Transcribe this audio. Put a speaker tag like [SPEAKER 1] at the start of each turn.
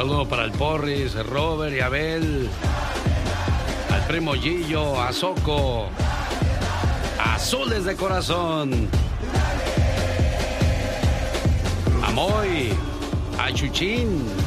[SPEAKER 1] saludo para el Porris, el Robert y Abel, al primo Gillo, a Soco, Azules de Corazón, a Moy, a Chuchín,